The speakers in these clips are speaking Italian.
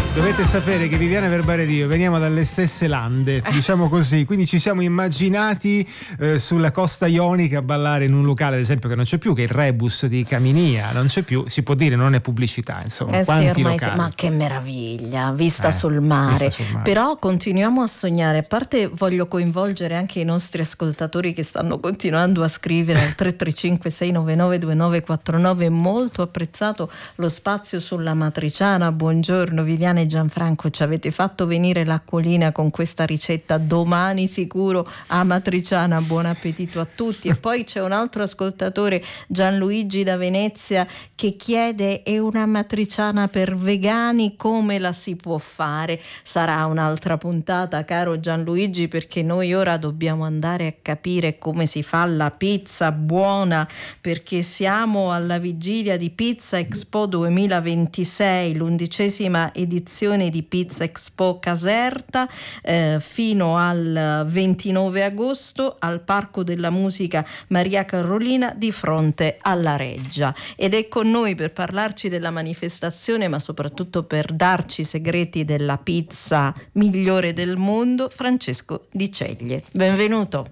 Dovete sapere che Viviana Verbared e io veniamo dalle stesse lande, diciamo così, quindi ci siamo immaginati sulla costa ionica a ballare in un locale, ad esempio, che non c'è più, che è il Rebus di Caminia, non c'è più, si può dire, non è pubblicità, insomma. Quanti ormai locali. ma che meraviglia, vista sul mare. Però continuiamo a sognare. A parte, voglio coinvolgere anche i nostri ascoltatori che stanno continuando a scrivere al 335 699 2949. Molto apprezzato lo spazio sulla matriciana. Buongiorno Viviana e Gianfranco, ci avete fatto venire l'acquolina con questa ricetta, domani sicuro a matriciana. Buon appetito a tutti. E poi c'è un altro ascoltatore, Gianluigi da Venezia, che chiede: è una matriciana per vegani, come la si può fare? Sarà un'altra puntata, caro Gianluigi, perché noi ora dobbiamo andare a capire come si fa la pizza buona, perché siamo alla vigilia di Pizza Expo 2026, l'11ª edizione di Pizza Expo Caserta, fino al 29 agosto al Parco della Musica Maria Carolina di fronte alla Reggia. Ed è con noi per parlarci della manifestazione, ma soprattutto per darci i segreti della pizza migliore del mondo, Francesco Di Ceglie. Benvenuto.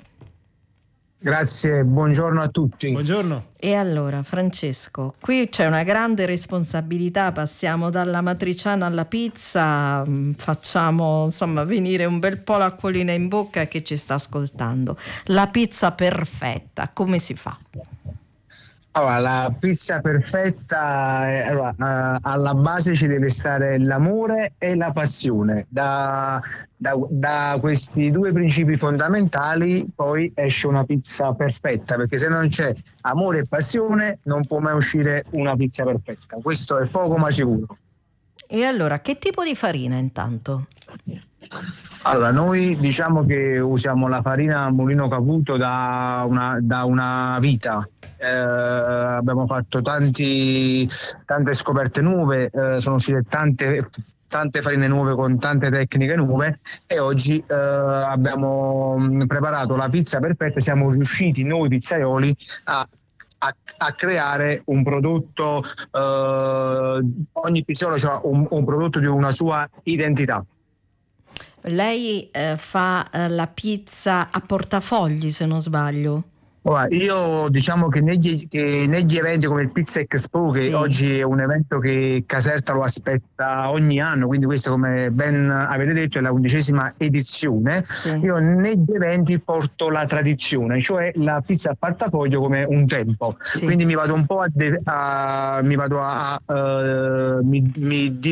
Grazie, buongiorno a tutti. Buongiorno. E allora, Francesco, qui c'è una grande responsabilità, passiamo dalla matriciana alla pizza, facciamo insomma venire un bel po' l'acquolina in bocca a chi ci sta ascoltando. La pizza perfetta, come si fa? Allora, la pizza perfetta, alla base ci deve stare l'amore e la passione. Da questi due principi fondamentali poi esce una pizza perfetta, perché se non c'è amore e passione non può mai uscire una pizza perfetta. Questo è poco ma sicuro. E allora, che tipo di farina intanto? Allora, noi diciamo che usiamo la farina Mulino Caputo da una vita. Abbiamo fatto tante scoperte nuove, sono uscite tante farine nuove con tante tecniche nuove, e oggi abbiamo preparato la pizza perfetta. Siamo riusciti noi pizzaioli a creare un prodotto, ogni pizzaiolo ha un prodotto di una sua identità. Lei fa la pizza a portafogli, se non sbaglio. Io diciamo che negli eventi come il Pizza Expo, che sì, oggi è un evento che Caserta lo aspetta ogni anno, quindi questa, come ben avete detto, è la 11ª edizione, sì. Io negli eventi porto la tradizione, cioè la pizza a portafoglio come un tempo, sì. Quindi mi vado un po' mi